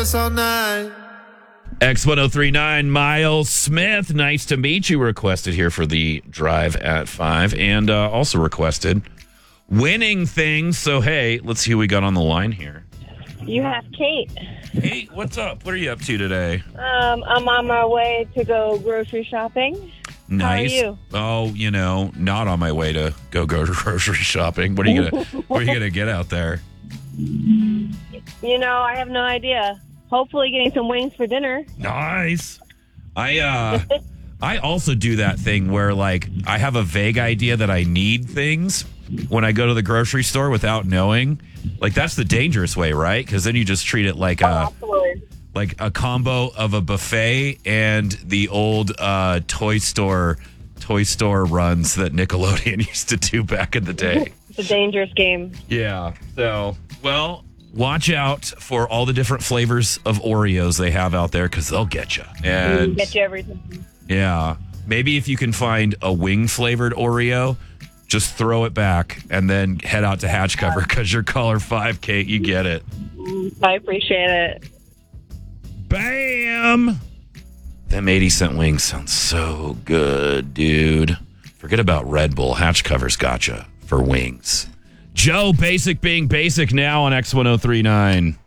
all night. X1039, Miles Smith, nice to meet you. Requested here for the Drive at 5 and also requested winning things. So, hey, let's see who we got on the line here. You have Kate. Hey, what's up? What are you up to today? I'm on my way to go grocery shopping. Nice. How are you? Oh, not on my way to go grocery shopping. What are you gonna get out there? I have no idea. Hopefully getting some wings for dinner. Nice. I also do that thing where like I have a vague idea that I need things when I go to the grocery store without knowing. Like that's the dangerous way, right? Because then you just treat it like a combo of a buffet and the old toy store runs that Nickelodeon used to do back in the day. It's a dangerous game. Yeah. So, well, watch out for all the different flavors of Oreos they have out there because they'll get you. And Get you everything. yeah, maybe if you can find a wing flavored Oreo, just throw it back and then head out to Hatch Cover because you're caller 5, Kate. You get it. I appreciate it. Bam! Them 80-cent wings sound so good, dude. Forget about Red Bull. Hatch Cover's gotcha for wings. Joe, basic being basic now on X1039.